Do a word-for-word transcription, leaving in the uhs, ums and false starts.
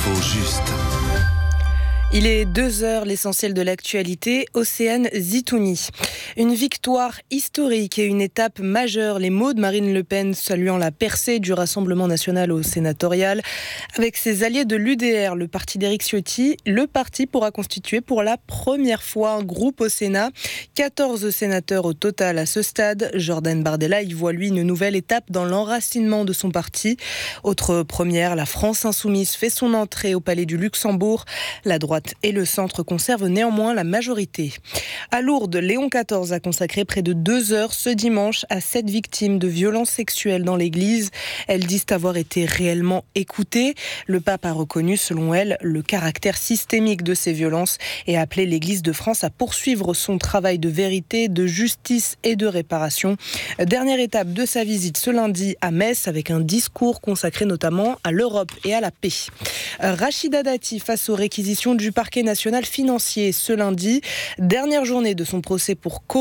L'info juste. Il est deux heures, l'essentiel de l'actualité, Océane Zitouni. Une victoire historique et une étape majeure. Les mots de Marine Le Pen saluant la percée du Rassemblement national au sénatorial. Avec ses alliés de l'U D R, le parti d'Éric Ciotti, le parti pourra constituer pour la première fois un groupe au Sénat. quatorze sénateurs au total à ce stade. Jordan Bardella y voit lui une nouvelle étape dans l'enracinement de son parti. Autre première, la France insoumise fait son entrée au Palais du Luxembourg. La droite et le centre conservent néanmoins la majorité. À Lourdes, Léon quatorze a consacré près de deux heures ce dimanche à sept victimes de violences sexuelles dans l'église. Elles disent avoir été réellement écoutées. Le pape a reconnu, selon elle, le caractère systémique de ces violences et a appelé l'Église de France à poursuivre son travail de vérité, de justice et de réparation. Dernière étape de sa visite ce lundi à Metz avec un discours consacré notamment à l'Europe et à la paix. Rachida Dati face aux réquisitions du parquet national financier ce lundi. Dernière journée de son procès pour